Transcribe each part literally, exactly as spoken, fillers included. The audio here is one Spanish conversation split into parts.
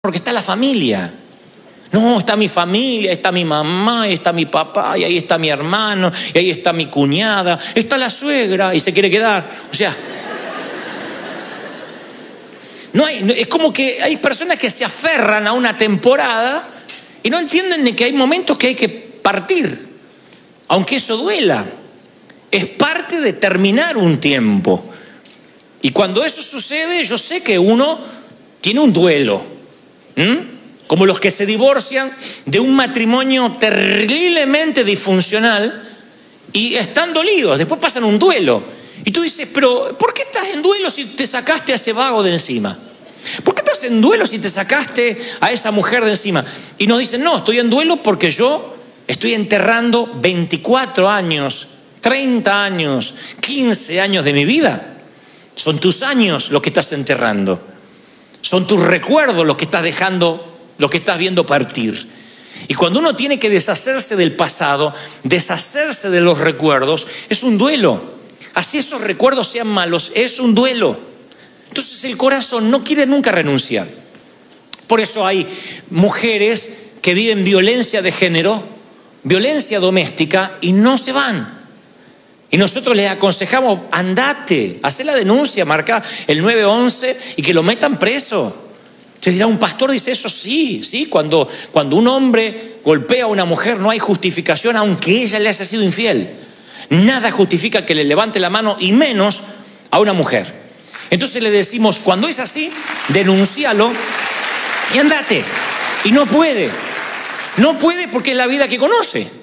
porque está la familia. No, está mi familia, está mi mamá, y está mi papá, y ahí está mi hermano, y ahí está mi cuñada, está la suegra, y se quiere quedar. O sea, no hay, es como que hay personas que se aferran a una temporada y no entienden de que hay momentos que hay que partir, aunque eso duela. Es parte de terminar un tiempo. Y cuando eso sucede, yo sé que uno tiene un duelo. ¿Mm? Como los que se divorcian de un matrimonio terriblemente disfuncional y están dolidos, después pasan un duelo. Y tú dices, pero ¿por qué estás en duelo si te sacaste a ese vago de encima? ¿Por qué estás en duelo si te sacaste a esa mujer de encima? Y nos dicen, no, estoy en duelo porque yo estoy enterrando veinticuatro años, treinta años, quince años de mi vida. Son tus años los que estás enterrando. Son tus recuerdos los que estás dejando, lo que estás viendo partir. Y cuando uno tiene que deshacerse del pasado, deshacerse de los recuerdos, es un duelo. Así esos recuerdos sean malos, es un duelo. Entonces el corazón no quiere nunca renunciar. Por eso hay mujeres que viven violencia de género, violencia doméstica y no se van. Y nosotros les aconsejamos, andate, hacé la denuncia, marca el nueve once y que lo metan preso. Se dirá, un pastor dice eso, sí, sí, cuando, cuando un hombre golpea a una mujer no hay justificación aunque ella le haya sido infiel. Nada justifica que le levante la mano y menos a una mujer. Entonces le decimos, cuando es así, denúncialo y andate. Y no puede, no puede porque es la vida que conoce.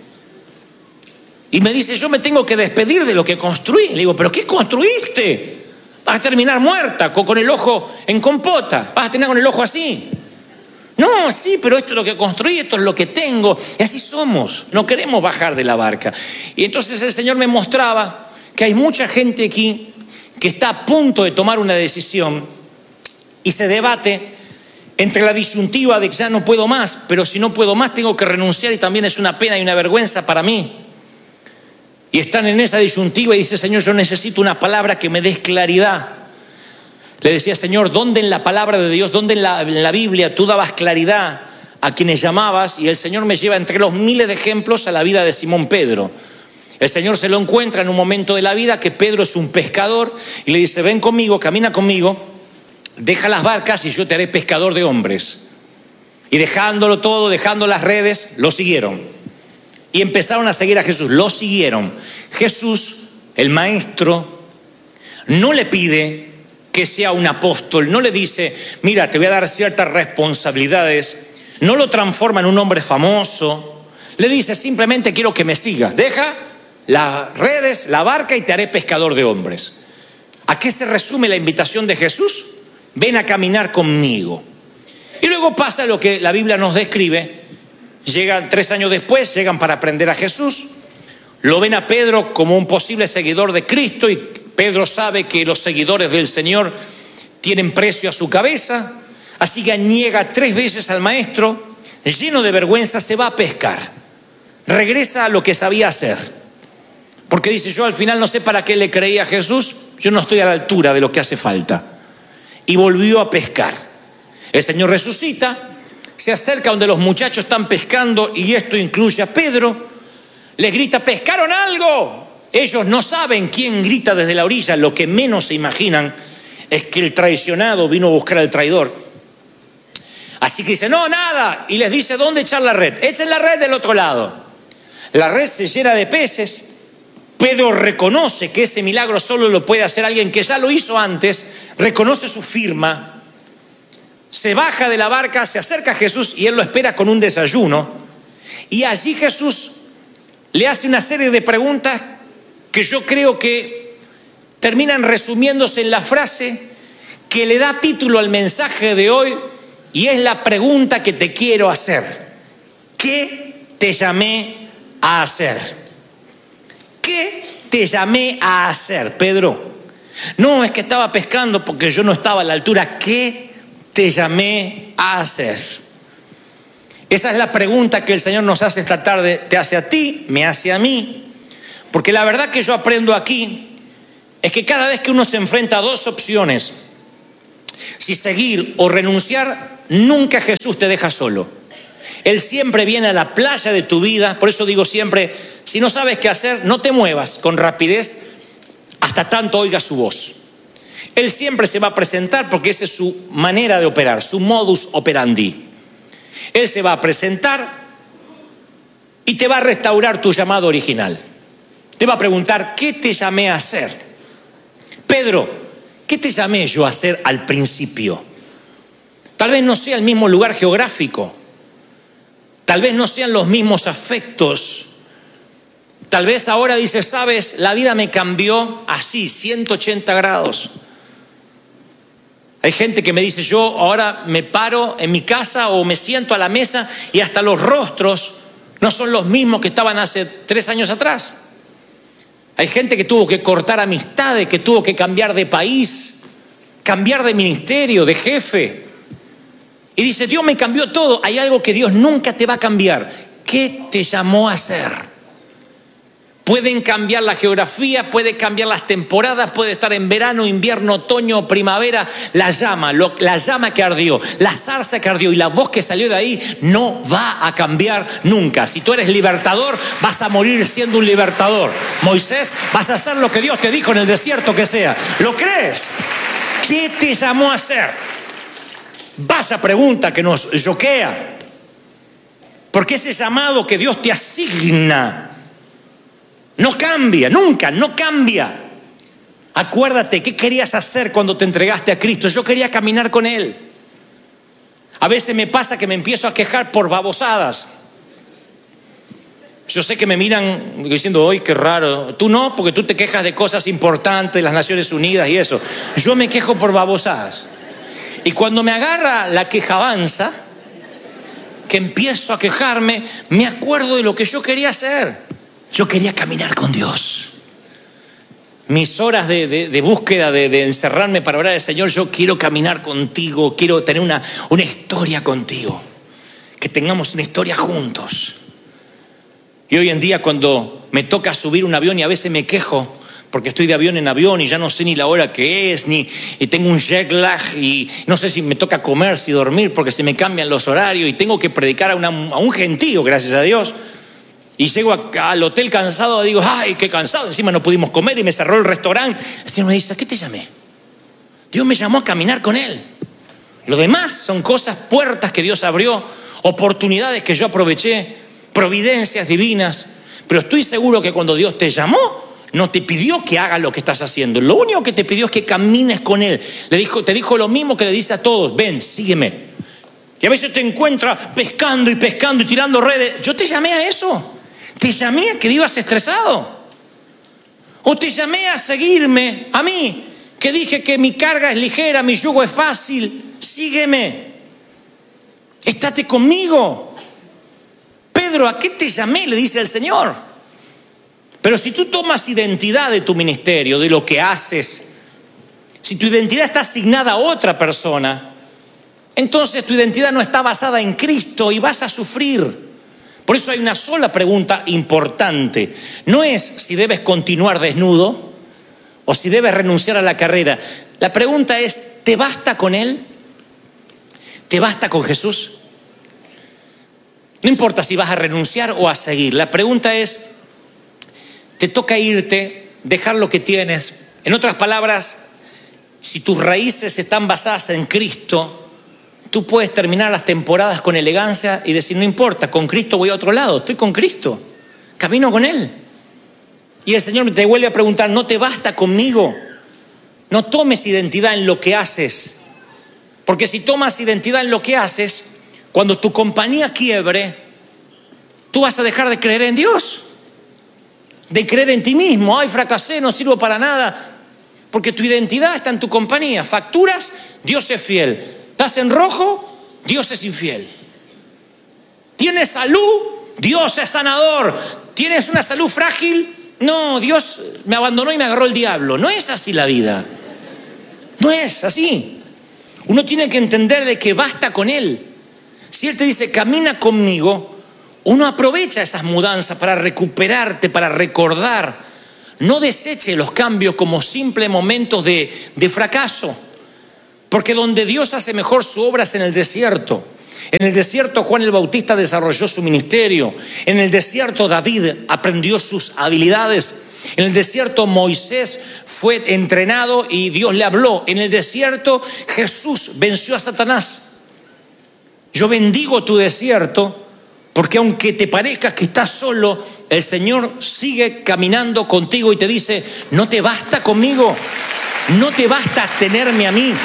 Y me dice, yo me tengo que despedir de lo que construí. Le digo, ¿pero qué construiste? Vas a terminar muerta, con, con el ojo en compota. Vas a terminar con el ojo así. No, sí, pero esto es lo que construí, esto es lo que tengo. Y así somos, no queremos bajar de la barca. Y entonces el Señor me mostraba que hay mucha gente aquí que está a punto de tomar una decisión y se debate entre la disyuntiva de que ya no puedo más, pero si no puedo más tengo que renunciar y también es una pena y una vergüenza para mí. Y están en esa disyuntiva y dice, Señor, yo necesito una palabra que me dé claridad. Le decía, Señor, ¿dónde en la palabra de Dios, dónde en la, en la Biblia tú dabas claridad a quienes llamabas? Y el Señor me lleva entre los miles de ejemplos a la vida de Simón Pedro. El Señor se lo encuentra en un momento de la vida que Pedro es un pescador y le dice, ven conmigo, camina conmigo, deja las barcas y yo te haré pescador de hombres. Y dejándolo todo, dejando las redes, lo siguieron. Y empezaron a seguir a Jesús, lo siguieron. Jesús, el maestro, no le pide que sea un apóstol, no le dice, mira, te voy a dar ciertas responsabilidades, no lo transforma en un hombre famoso, le dice simplemente quiero que me sigas, deja las redes, la barca y te haré pescador de hombres. ¿A qué se resume la invitación de Jesús? Ven a caminar conmigo. Y luego pasa lo que la Biblia nos describe. Llegan tres años después, llegan para aprender a Jesús, lo ven a Pedro como un posible seguidor de Cristo y Pedro sabe que los seguidores del Señor tienen precio a su cabeza, así que niega tres veces al maestro, lleno de vergüenza se va a pescar, regresa a lo que sabía hacer, porque dice yo al final no sé para qué le creí a Jesús, yo no estoy a la altura de lo que hace falta, y volvió a pescar. El Señor resucita, se acerca donde los muchachos están pescando y esto incluye a Pedro, les grita, ¿pescaron algo? Ellos no saben quién grita desde la orilla, lo que menos se imaginan es que el traicionado vino a buscar al traidor. Así que dice, no, nada, y les dice, ¿dónde echar la red? Echen la red del otro lado. La red se llena de peces, Pedro reconoce que ese milagro solo lo puede hacer alguien que ya lo hizo antes, reconoce su firma, se baja de la barca, se acerca a Jesús y él lo espera con un desayuno. Y allí Jesús le hace una serie de preguntas que yo creo que terminan resumiéndose en la frase que le da título al mensaje de hoy y es la pregunta que te quiero hacer. ¿Qué te llamé a hacer? ¿Qué te llamé a hacer, Pedro? No, es que estaba pescando porque yo no estaba a la altura. ¿Qué te llamé a hacer? Esa es la pregunta que el Señor nos hace esta tarde, te hace a ti, me hace a mí, porque la verdad que yo aprendo aquí es que cada vez que uno se enfrenta a dos opciones, si seguir o renunciar, nunca Jesús te deja solo. Él siempre viene a la playa de tu vida. Por eso digo siempre, si no sabes qué hacer, no te muevas con rapidez hasta tanto oigas su voz. Él siempre se va a presentar porque esa es su manera de operar, su modus operandi. Él se va a presentar y te va a restaurar tu llamado original. Te va a preguntar, ¿qué te llamé a hacer? Pedro, ¿qué te llamé yo a hacer al principio? Tal vez no sea el mismo lugar geográfico. Tal vez no sean los mismos afectos. Tal vez ahora dices, sabes, la vida me cambió así, ciento ochenta grados. Hay gente que me dice, yo ahora me paro en mi casa o me siento a la mesa y hasta los rostros no son los mismos que estaban hace tres años atrás. Hay gente que tuvo que cortar amistades, que tuvo que cambiar de país, cambiar de ministerio, de jefe. Y dice, Dios me cambió todo. Hay algo que Dios nunca te va a cambiar. ¿Qué te llamó a hacer? Pueden cambiar la geografía, puede cambiar las temporadas, puede estar en verano, invierno, otoño, primavera. La llama, lo, la llama que ardió, la zarza que ardió y la voz que salió de ahí no va a cambiar nunca. Si tú eres libertador, vas a morir siendo un libertador. Moisés, vas a hacer lo que Dios te dijo en el desierto que sea. ¿Lo crees? ¿Qué te llamó a hacer? Vaya pregunta que nos choquea. Porque ese llamado que Dios te asigna no cambia, nunca, no cambia. Acuérdate, ¿qué querías hacer cuando te entregaste a Cristo? Yo quería caminar con Él. A veces me pasa que me empiezo a quejar por babosadas. Yo sé que me miran diciendo, ¡ay, qué raro! Tú no, porque tú te quejas de cosas importantes, las Naciones Unidas y eso. Yo me quejo por babosadas. Y cuando me agarra la quejabanza, que empiezo a quejarme, me acuerdo de lo que yo quería hacer. Yo quería caminar con Dios. Mis horas de, de, de búsqueda, de, de encerrarme para orar al Señor, yo quiero caminar contigo, quiero tener una, una historia contigo, que tengamos una historia juntos. Y hoy en día cuando me toca subir un avión y a veces me quejo, porque estoy de avión en avión y ya no sé ni la hora que es, ni y tengo un jet lag y no sé si me toca comer, si dormir, porque se me cambian los horarios y tengo que predicar a, una, a un gentío, gracias a Dios. Y llego a, al hotel cansado y digo, ay, qué cansado, encima no pudimos comer y me cerró el restaurante. El Señor me dice, ¿a qué te llamé? Dios me llamó a caminar con Él. Lo demás son cosas, puertas que Dios abrió, oportunidades que yo aproveché, providencias divinas. Pero estoy seguro que cuando Dios te llamó, no te pidió que hagas lo que estás haciendo. Lo único que te pidió es que camines con Él. Le dijo, te dijo lo mismo que le dice a todos, ven, sígueme. Y a veces te encuentras pescando y pescando y tirando redes. Yo te llamé a eso. Te llamé a que vivas estresado. O te llamé a seguirme, a mí, que dije que mi carga es ligera, mi yugo es fácil. Sígueme. Estate conmigo. Pedro, ¿a qué te llamé? Le dice el Señor. Pero si tú tomas identidad de tu ministerio, de lo que haces, si tu identidad está asignada a otra persona, entonces tu identidad no está basada en Cristo y vas a sufrir. Por eso hay una sola pregunta importante. No es si debes continuar desnudo o si debes renunciar a la carrera. La pregunta es, ¿te basta con Él? ¿Te basta con Jesús? No importa si vas a renunciar o a seguir. La pregunta es, ¿te toca irte, dejar lo que tienes? En otras palabras, si tus raíces están basadas en Cristo, tú puedes terminar las temporadas con elegancia y decir, no importa, con Cristo voy a otro lado, estoy con Cristo, camino con Él. Y el Señor te vuelve a preguntar, ¿no te basta conmigo? No tomes identidad en lo que haces, porque si tomas identidad en lo que haces, cuando tu compañía quiebre, tú vas a dejar de creer en Dios, de creer en ti mismo. Ay, fracasé, no sirvo para nada, porque tu identidad está en tu compañía. Facturas, Dios es fiel. ¿Estás en rojo? Dios es infiel. ¿Tienes salud? Dios es sanador. ¿Tienes una salud frágil? No, Dios me abandonó y me agarró el diablo. No es así la vida. No es así. Uno tiene que entender de que basta con Él. Si Él te dice, camina conmigo, uno aprovecha esas mudanzas para recuperarte, para recordar. No deseche los cambios como simples momentos de, de fracaso. Porque donde Dios hace mejor su obra es en el desierto. En el desierto Juan el Bautista desarrolló su ministerio. En el desierto David aprendió sus habilidades. En el desierto Moisés fue entrenado y Dios le habló. En el desierto Jesús venció a Satanás. Yo bendigo tu desierto porque aunque te parezca que estás solo, el Señor sigue caminando contigo y te dice: no te basta conmigo, no te basta tenerme a mí.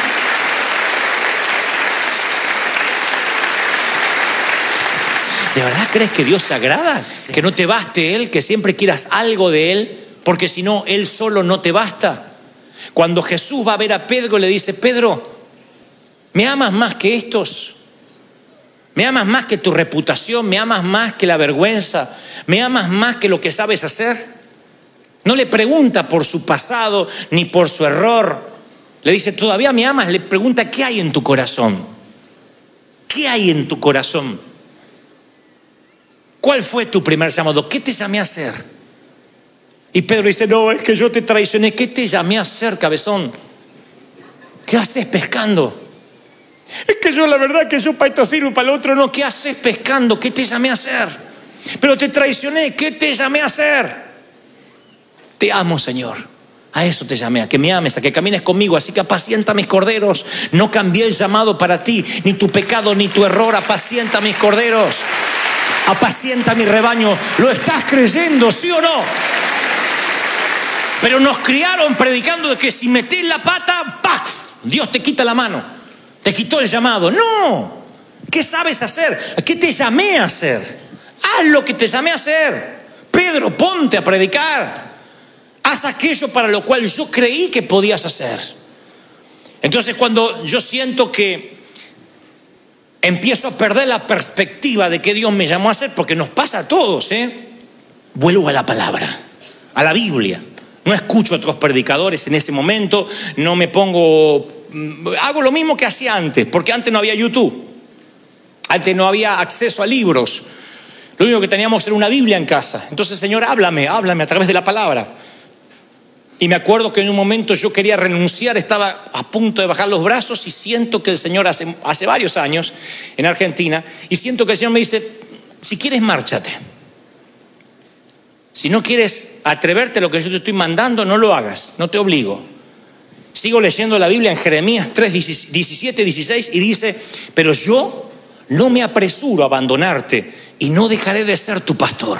¿De verdad crees que Dios se agrada? Que no te baste Él, que siempre quieras algo de Él, porque si no, Él solo no te basta. Cuando Jesús va a ver a Pedro, le dice: Pedro, ¿me amas más que estos? ¿Me amas más que tu reputación? ¿Me amas más que la vergüenza? ¿Me amas más que lo que sabes hacer? No le pregunta por su pasado ni por su error. Le dice: ¿todavía me amas? Le pregunta: ¿qué hay en tu corazón? ¿Qué hay en tu corazón? ¿Cuál fue tu primer llamado? ¿Qué te llamé a hacer? Y Pedro dice: no, es que yo te traicioné. ¿Qué te llamé a hacer, cabezón? ¿Qué haces pescando? Es que yo la verdad que yo para esto sirvo, para lo otro no. ¿Qué haces pescando? ¿Qué te llamé a hacer? Pero te traicioné. ¿Qué te llamé a hacer? Te amo, Señor. A eso te llamé, a que me ames, a que camines conmigo. Así que apacienta mis corderos. No cambié el llamado para ti, ni tu pecado, ni tu error. Apacienta mis corderos. Apacienta mi rebaño. ¿Lo estás creyendo, sí o no? Pero nos criaron predicando de que si metés la pata, ¡paf!, Dios te quita la mano, te quitó el llamado. No. ¿Qué sabes hacer? ¿Qué te llamé a hacer? Haz lo que te llamé a hacer. Pedro, ponte a predicar. Haz aquello para lo cual yo creí que podías hacer. Entonces, cuando yo siento que empiezo a perder la perspectiva de que Dios me llamó a hacer, porque nos pasa a todos, ¿eh? Vuelvo a la palabra, a la Biblia. No escucho a otros predicadores en ese momento, no me pongo... Hago lo mismo que hacía antes, porque antes no había YouTube. Antes no había acceso a libros. Lo único que teníamos era una Biblia en casa. Entonces, Señor, háblame, háblame a través de la palabra. Y me acuerdo que en un momento yo quería renunciar, estaba a punto de bajar los brazos y siento que el Señor hace, hace varios años en Argentina, y siento que el Señor me dice: si quieres, márchate. Si no quieres atreverte a lo que yo te estoy mandando, no lo hagas, no te obligo. Sigo leyendo la Biblia en Jeremías tres, diecisiete, dieciséis y dice: pero yo no me apresuro a abandonarte y no dejaré de ser tu pastor.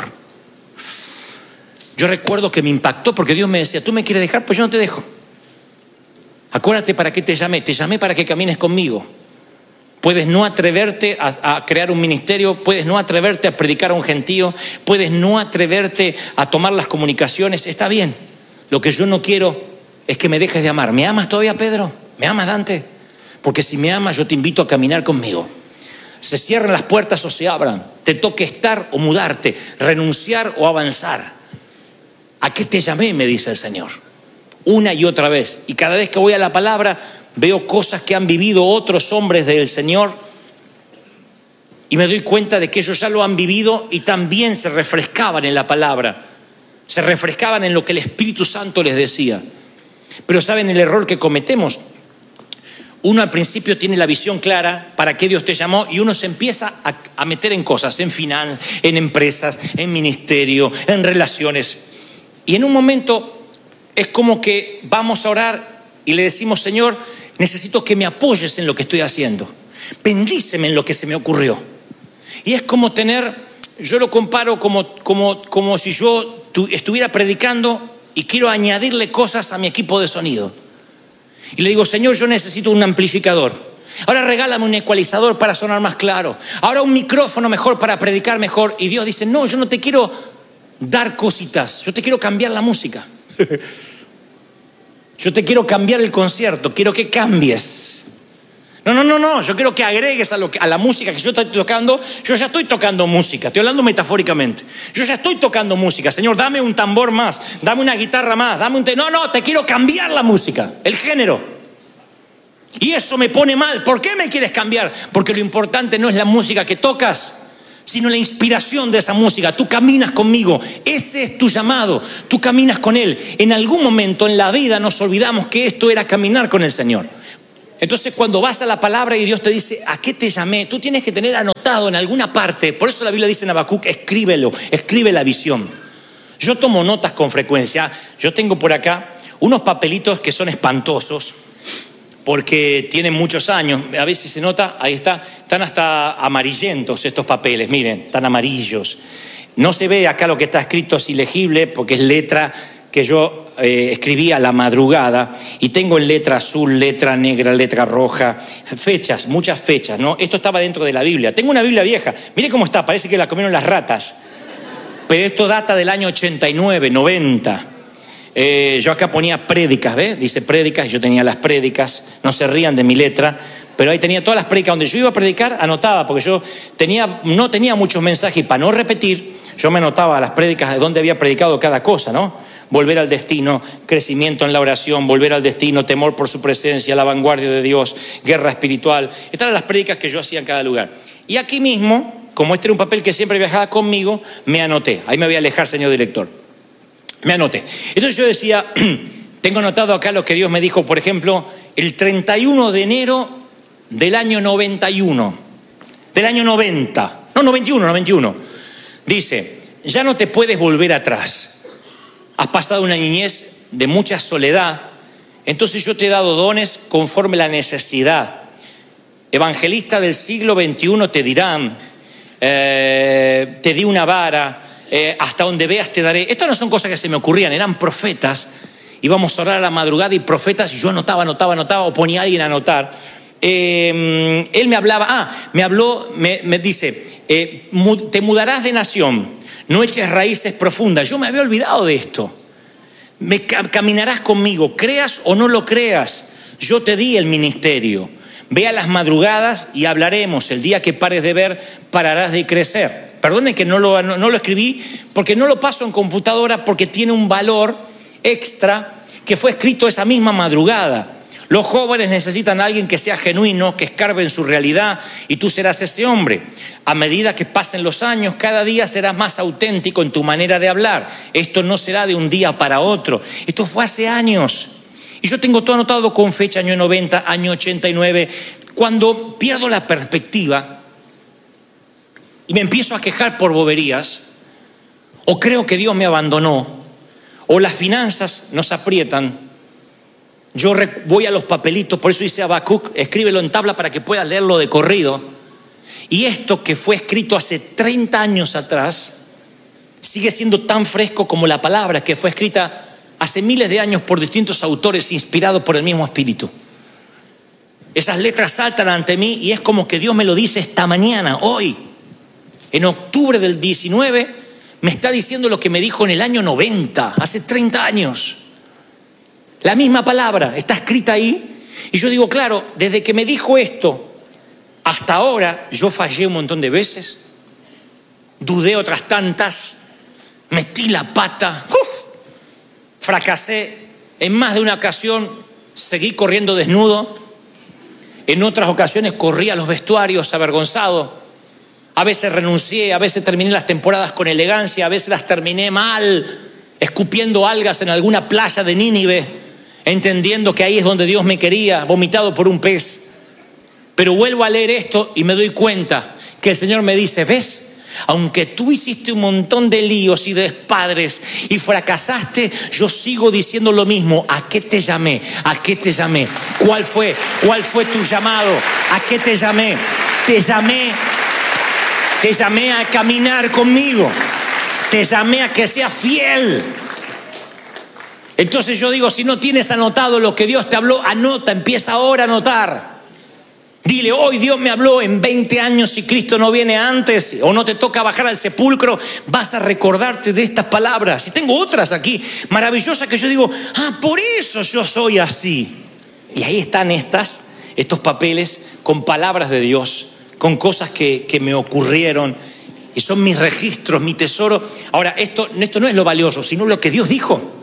Yo recuerdo que me impactó porque Dios me decía: ¿tú me quieres dejar? Pues yo no te dejo. Acuérdate para qué te llamé. Te llamé para que camines conmigo. Puedes no atreverte a, a crear un ministerio, puedes no atreverte a predicar a un gentío, puedes no atreverte a tomar las comunicaciones. Está bien. Lo que yo no quiero es que me dejes de amar. ¿Me amas todavía, Pedro? ¿Me amas, Dante? Porque si me amas, yo te invito a caminar conmigo. Se cierran las puertas o se abran. Te toque estar o mudarte, renunciar o avanzar. ¿A qué te llamé?, me dice el Señor. Una y otra vez. Y cada vez que voy a la palabra, veo cosas que han vivido otros hombres del Señor y me doy cuenta de que ellos ya lo han vivido y también se refrescaban en la palabra. Se refrescaban en lo que el Espíritu Santo les decía. Pero ¿saben el error que cometemos? Uno al principio tiene la visión clara para qué Dios te llamó y uno se empieza a, a meter en cosas, en finanzas, en empresas, en ministerio, en relaciones. Y en un momento es como que vamos a orar y le decimos: Señor, necesito que me apoyes en lo que estoy haciendo. Bendíceme en lo que se me ocurrió. Y es como tener, yo lo comparo como, como, como si yo tu, estuviera predicando y quiero añadirle cosas a mi equipo de sonido. Y le digo: Señor, yo necesito un amplificador. Ahora regálame un ecualizador para sonar más claro. Ahora un micrófono mejor para predicar mejor. Y Dios dice: no, yo no te quiero dar cositas, yo te quiero cambiar la música. Yo te quiero cambiar el concierto, quiero que cambies. No, no, no, no, yo quiero que agregues a, lo que, a la música que yo estoy tocando. Yo ya estoy tocando música, estoy hablando metafóricamente. Yo ya estoy tocando música. Señor, dame un tambor más, dame una guitarra más, dame un... Te... No, no, te quiero cambiar la música, el género. Y eso me pone mal. ¿Por qué me quieres cambiar? Porque lo importante no es la música que tocas, sino la inspiración de esa música. Tú caminas conmigo, ese es tu llamado, tú caminas con Él. En algún momento en la vida nos olvidamos que esto era caminar con el Señor. Entonces, cuando vas a la palabra y Dios te dice, ¿a qué te llamé? Tú tienes que tener anotado en alguna parte. Por eso la Biblia dice en Habacuc, escríbelo, escribe la visión. Yo tomo notas con frecuencia. Yo tengo por acá unos papelitos que son espantosos porque tienen muchos años. A ver si se nota, ahí está. Están hasta amarillentos estos papeles, miren, están amarillos. No se ve acá lo que está escrito, es ilegible porque es letra que yo eh, escribí a la madrugada, y tengo en letra azul, letra negra, letra roja, fechas, muchas fechas, ¿no? Esto estaba dentro de la Biblia. Tengo una Biblia vieja, mire cómo está, parece que la comieron las ratas. Pero esto data del año ochenta y nueve, noventa. Eh, yo acá ponía prédicas, ¿ves? Dice prédicas, y yo tenía las prédicas. No se rían de mi letra, pero ahí tenía todas las prédicas. Donde yo iba a predicar, anotaba, porque yo tenía, no tenía muchos mensajes, y para no repetir, yo me anotaba las prédicas de dónde había predicado cada cosa, ¿no? Volver al destino, crecimiento en la oración, volver al destino, temor por su presencia, la vanguardia de Dios, guerra espiritual. Estas eran las prédicas que yo hacía en cada lugar. Y aquí mismo, como este era un papel que siempre viajaba conmigo, me anoté. Ahí me voy a alejar, señor director. Me anoté. Entonces yo decía, tengo anotado acá lo que Dios me dijo, por ejemplo, el treinta y uno de enero del año noventa y uno. Del año noventa. No, noventa y uno, noventa y uno. Dice, ya no te puedes volver atrás. Has pasado una niñez de mucha soledad, entonces yo te he dado dones conforme la necesidad. Evangelistas del siglo veintiuno te dirán, eh, te di una vara, eh, hasta donde veas te daré. Estas no son cosas que se me ocurrían, eran profetas. Íbamos a orar a la madrugada y profetas, y yo anotaba, anotaba, anotaba, o ponía a alguien a anotar. Eh, él me hablaba, ah, me habló, me, me dice, eh, te mudarás de nación. No eches raíces profundas. Yo me había olvidado de esto. Me caminarás conmigo, creas o no lo creas. Yo te di el ministerio. Ve a las madrugadas y hablaremos. El día que pares de ver, pararás de crecer. Perdone que no lo, no, no lo escribí, porque no lo paso en computadora, porque tiene un valor extra que fue escrito esa misma madrugada. Los jóvenes necesitan a alguien que sea genuino, que escarbe en su realidad, y tú serás ese hombre. A medida que pasen los años, cada día serás más auténtico en tu manera de hablar. Esto no será de un día para otro. Esto fue hace años. Y yo tengo todo anotado con fecha, año noventa, año ochenta y nueve. Cuando pierdo la perspectiva y me empiezo a quejar por boberías, o creo que Dios me abandonó, o las finanzas nos aprietan, yo voy a los papelitos. Por eso dice Habacuc, escríbelo en tabla para que puedas leerlo de corrido. Y esto que fue escrito hace treinta años atrás sigue siendo tan fresco como la palabra que fue escrita hace miles de años por distintos autores inspirados por el mismo Espíritu. Esas letras saltan ante mí y es como que Dios me lo dice esta mañana, hoy, en octubre del diecinueve, me está diciendo lo que me dijo en el año noventa, hace treinta años. La misma palabra está escrita ahí, y yo digo, claro, desde que me dijo esto hasta ahora, yo fallé un montón de veces, dudé otras tantas, metí la pata, uf, fracasé. En más de una ocasión seguí corriendo desnudo, en otras ocasiones corrí a los vestuarios avergonzado. A veces renuncié, a veces terminé las temporadas con elegancia, a veces las terminé mal, escupiendo algas en alguna playa de Nínive, entendiendo que ahí es donde Dios me quería, vomitado por un pez. Pero vuelvo a leer esto y me doy cuenta que el Señor me dice, ¿ves? Aunque tú hiciste un montón de líos y despadres y fracasaste, yo sigo diciendo lo mismo. ¿A qué te llamé? ¿A qué te llamé? ¿Cuál fue? ¿Cuál fue tu llamado? ¿A qué te llamé? Te llamé, te llamé a caminar conmigo. Te llamé a que seas fiel. Entonces yo digo, si no tienes anotado lo que Dios te habló, anota, empieza ahora a anotar. Dile, hoy Dios me habló, en veinte años, si Cristo no viene antes o no te toca bajar al sepulcro, vas a recordarte de estas palabras. Y tengo otras aquí maravillosas que yo digo, ah, por eso yo soy así. Y ahí están estas, estos papeles con palabras de Dios, con cosas que, que me ocurrieron, y son mis registros, mi tesoro. Ahora, esto, esto no es lo valioso, sino lo que Dios dijo.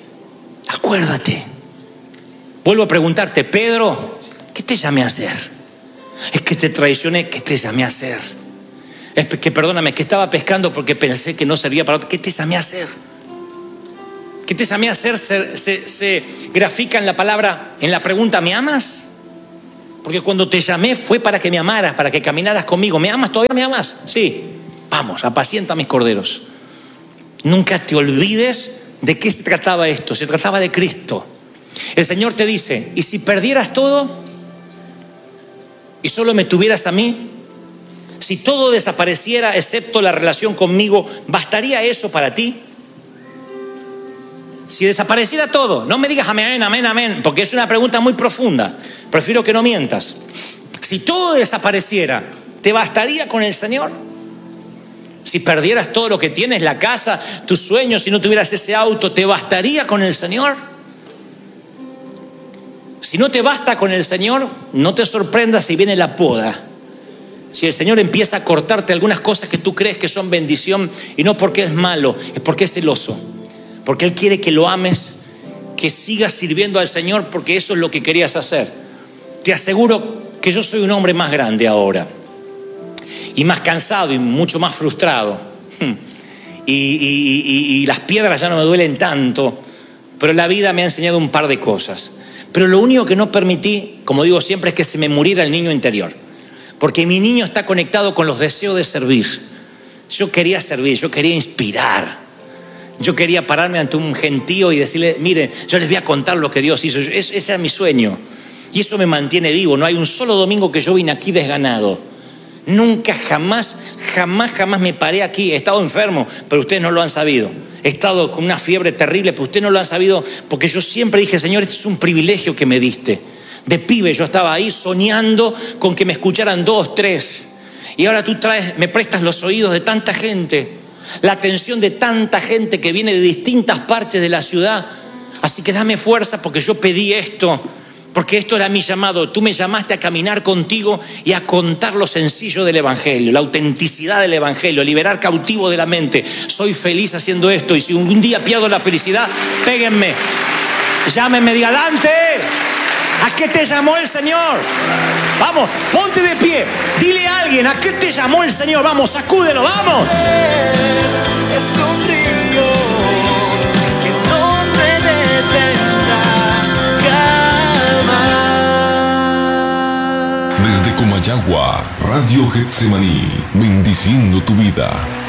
Acuérdate. Vuelvo a preguntarte, Pedro, ¿qué te llamé a hacer? Es que te traicioné, ¿qué te llamé a hacer? Es que, perdóname, que estaba pescando porque pensé que no servía para otro. ¿Qué te llamé a hacer? ¿Qué te llamé a hacer? Se, se, se grafica en la palabra, en la pregunta, ¿me amas? Porque cuando te llamé fue para que me amaras, para que caminaras conmigo. ¿Me amas? ¿Todavía me amas? Sí. Vamos, apacienta mis corderos. Nunca te olvides de qué se trataba esto. Se trataba de Cristo. El Señor te dice, ¿y si perdieras todo y solo me tuvieras a mí? Si todo desapareciera excepto la relación conmigo, ¿bastaría eso para ti? Si desapareciera todo, no me digas amén, amén, amén, porque es una pregunta muy profunda. Prefiero que no mientas. Si todo desapareciera, ¿te bastaría con el Señor? Si perdieras todo lo que tienes, la casa, tus sueños, si no tuvieras ese auto, ¿te bastaría con el Señor? Si no te basta con el Señor, no te sorprendas si viene la poda. Si el Señor empieza a cortarte algunas cosas que tú crees que son bendición, y no porque es malo, es porque es celoso. Porque Él quiere que lo ames, que sigas sirviendo al Señor, porque eso es lo que querías hacer. Te aseguro que yo soy un hombre más grande ahora, y más cansado y mucho más frustrado. Y, y, y, y las piedras ya no me duelen tanto, pero la vida me ha enseñado un par de cosas. Pero lo único que no permití, como digo siempre, es que se me muriera el niño interior. Porque mi niño está conectado con los deseos de servir. Yo quería servir, yo quería inspirar. Yo quería pararme ante un gentío y decirle, mire, yo les voy a contar lo que Dios hizo. Ese era mi sueño. Y eso me mantiene vivo. No hay un solo domingo que yo vine aquí desganado. Nunca, jamás, jamás, jamás me paré aquí. He estado enfermo, pero ustedes no lo han sabido. He estado con una fiebre terrible, pero ustedes no lo han sabido, porque yo siempre dije, Señor, este es un privilegio que me diste. De pibe yo estaba ahí soñando con que me escucharan dos, tres. Y ahora tú traes, me prestas los oídos de tanta gente, la atención de tanta gente que viene de distintas partes de la ciudad. Así que dame fuerza, porque yo pedí esto, porque esto era mi llamado. Tú me llamaste a caminar contigo y a contar lo sencillo del Evangelio, la autenticidad del Evangelio, liberar cautivos de la mente. Soy feliz haciendo esto, y si un día pierdo la felicidad, péguenme, llámenme, digan, Dante, ¿a qué te llamó el Señor? Vamos, ponte de pie, dile a alguien, ¿a qué te llamó el Señor? Vamos, sacúdelo, vamos. Es un río que no se detendrá jamás. Desde Comayagua, Radio Getsemaní, bendiciendo tu vida.